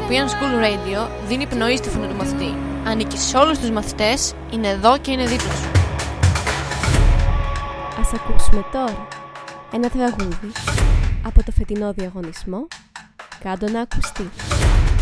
European School Radio δίνει πνοή στη φωνή του μαθητή. Ανήκει σε όλους τους μαθητές, είναι εδώ και είναι δίπλα σου. Ας ακούσουμε τώρα ένα τραγούδι από το φετινό διαγωνισμό «Κάντο να ακουστεί».